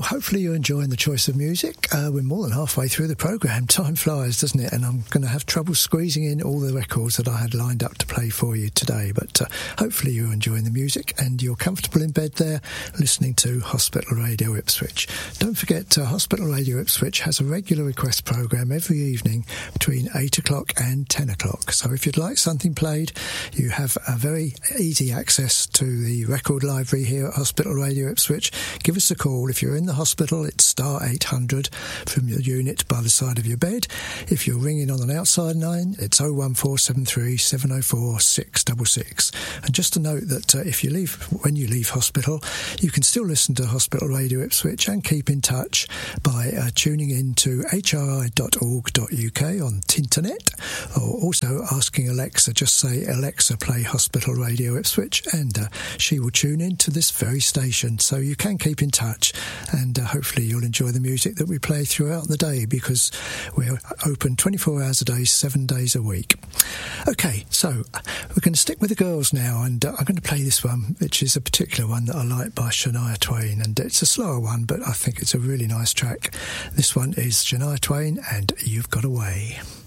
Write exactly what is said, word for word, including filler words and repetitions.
Well, hopefully you're enjoying the choice of music. Uh, we're more than halfway through the programme. Time flies, doesn't it? And I'm going to have trouble squeezing in all the records that I had lined up to play for you today. But uh, hopefully you're enjoying the music and you're comfortable in bed there listening to Hospital Radio Ipswich. Don't forget, uh, Hospital Radio Ipswich has a regular request programme every evening between eight o'clock and ten o'clock. So if you'd like something played, you have a very easy access to the record library here at Hospital Radio Ipswich. Give us a call. If you're in the hospital, it's star eight hundred from your unit by the side of your bed. If you're ringing on an outside line, it's oh one four seven three seven oh four six six six. And just to note that uh, if you leave, when you leave hospital, you can still listen to Hospital Radio Ipswich and keep in touch by uh, tuning in to h r i dot org dot u k on Tinternet, or also asking Alexa, just say, Alexa, play Hospital Radio Ipswich, and uh, she will tune in to this very station. So you can keep in touch, and uh, hopefully you'll enjoy the music that we play throughout the day, because we're open twenty-four hours a day, seven days a week. Okay, so we're going to stick with the girls now, and uh, I'm going to play this one, which is a particular one that I like by Shania Twain, and it's a slower one, but I think it's a really nice track. This one is Shania Twain and You've Got Away.